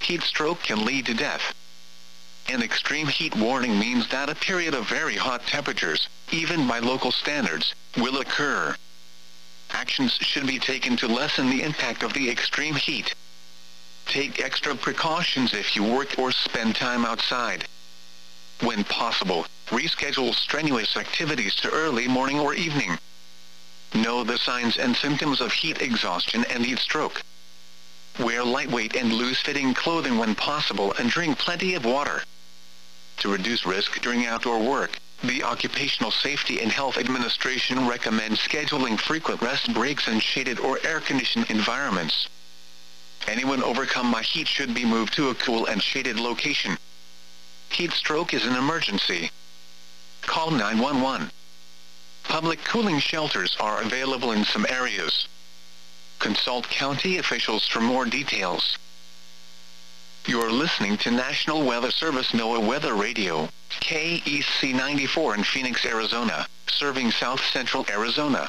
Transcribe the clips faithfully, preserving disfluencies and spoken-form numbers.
Heat stroke can lead to death. An extreme heat warning means that a period of very hot temperatures, even by local standards, will occur. Actions should be taken to lessen the impact of the extreme heat. Take extra precautions if you work or spend time outside. When possible, reschedule strenuous activities to early morning or evening. Know the signs and symptoms of heat exhaustion and heat stroke. Wear lightweight and loose-fitting clothing when possible and drink plenty of water. To reduce risk during outdoor work, the Occupational Safety and Health Administration recommends scheduling frequent rest breaks in shaded or air-conditioned environments. Anyone overcome by heat should be moved to a cool and shaded location. Heat stroke is an emergency. Call nine one one. Public cooling shelters are available in some areas. Consult county officials for more details. You're listening to National Weather Service NOAA Weather Radio, K E C ninety-four in Phoenix, Arizona, serving South Central Arizona.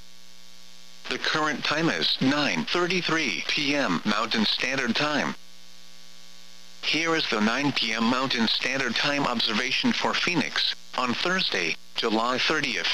The current time is nine thirty-three p m Mountain Standard Time. Here is the nine p m Mountain Standard Time observation for Phoenix, on Thursday, July thirtieth.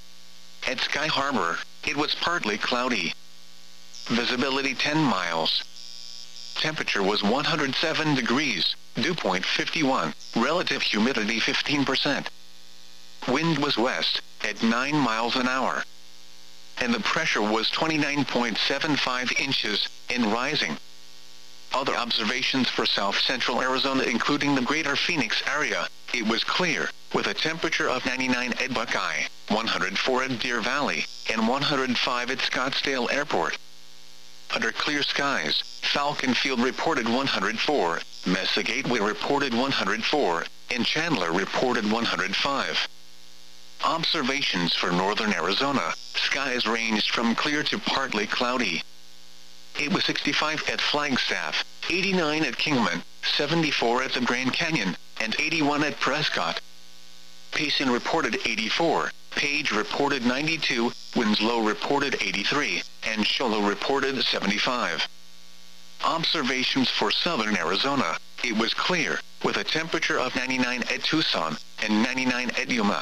At Sky Harbor, it was partly cloudy. Visibility ten miles. Temperature was one hundred seven degrees, dew point fifty-one, relative humidity fifteen percent. Wind was west, at nine miles an hour. And the pressure was twenty-nine point seven five inches, and rising. Other observations for South Central Arizona including the greater Phoenix area, it was clear, with a temperature of ninety-nine at Buckeye, one hundred four at Deer Valley, and one hundred five at Scottsdale Airport. Under clear skies, Falcon Field reported one hundred four, Mesa Gateway reported one hundred four, and Chandler reported one hundred five. Observations for northern Arizona, skies ranged from clear to partly cloudy. It was sixty-five at Flagstaff, eighty-nine at Kingman, seventy-four at the Grand Canyon, and eighty-one at Prescott. Payson reported eighty-four, Page reported ninety-two, Winslow reported eighty-three, and Show Low reported seventy-five. Observations for southern Arizona, it was clear, with a temperature of ninety-nine at Tucson, and ninety-nine at Yuma.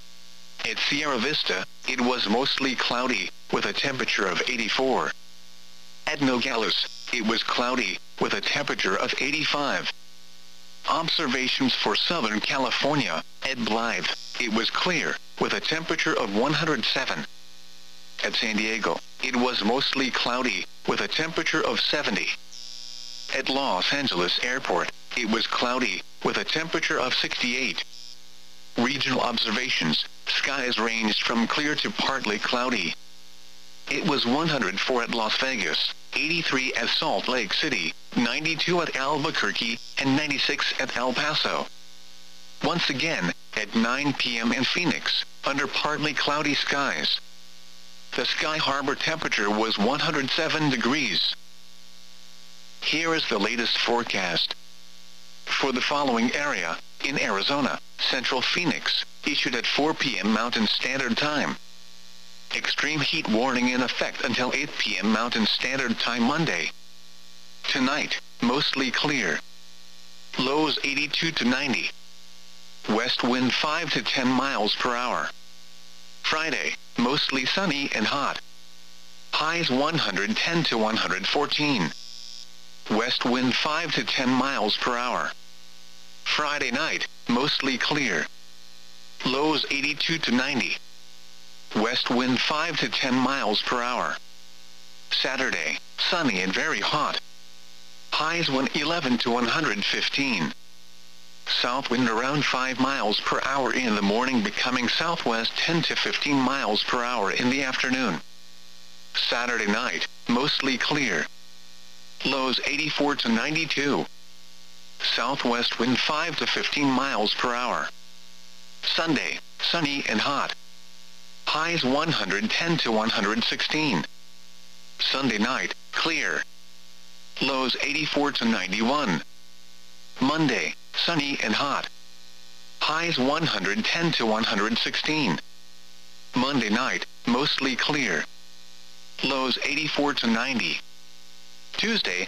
At Sierra Vista, it was mostly cloudy, with a temperature of eighty-four. At Nogales, it was cloudy, with a temperature of eighty-five. Observations for Southern California, at Blythe, it was clear, with a temperature of one hundred seven. At San Diego, it was mostly cloudy, with a temperature of seventy. At Los Angeles Airport, it was cloudy, with a temperature of sixty-eight. Regional observations, skies ranged from clear to partly cloudy. It was one hundred four at Las Vegas, eighty-three at Salt Lake City, ninety-two at Albuquerque, and ninety-six at El Paso. Once again, at nine p m in Phoenix, under partly cloudy skies. The Sky Harbor temperature was one hundred seven degrees. Here is the latest forecast. For the following area, in Arizona, Central Phoenix, issued at four p m Mountain Standard Time. Extreme heat warning in effect until eight p m Mountain Standard Time Monday. Tonight, mostly clear. Lows eighty-two to ninety. West wind five to ten miles per hour. Friday, mostly sunny and hot. Highs one hundred ten to one hundred fourteen. West wind five to ten miles per hour. Friday night, mostly clear. Lows eighty-two to ninety. West wind five to ten miles per hour. Saturday, sunny and very hot. Highs one hundred eleven to one hundred fifteen. South wind around five miles per hour in the morning, becoming southwest ten to fifteen miles per hour in the afternoon. Saturday night, mostly clear. Lows eighty-four to ninety-two. Southwest wind five to fifteen miles per hour. Sunday, sunny and hot. Highs one hundred ten to one hundred sixteen. Sunday night, clear. Lows eighty-four to ninety-one. Monday, sunny and hot. Highs one hundred ten to one hundred sixteen. Monday night, mostly clear. Lows eighty-four to ninety. Tuesday,